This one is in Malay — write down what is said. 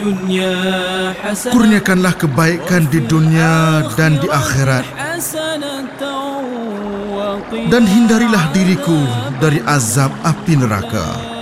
Kurniakanlah kebaikan di dunia dan di akhirat, dan hindarilah diriku dari azab api neraka.